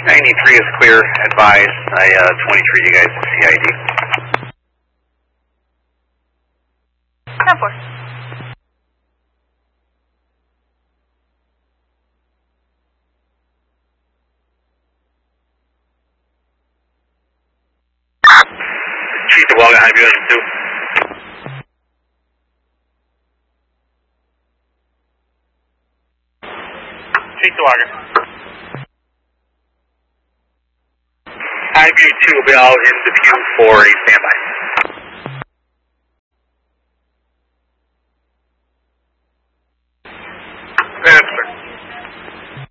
93 is clear, advise. 23, you guys CID. 10-4. Chief of Walnut, how you doing? 2. Chief of Walnut. Highview 2 will be out in the queue for a standby.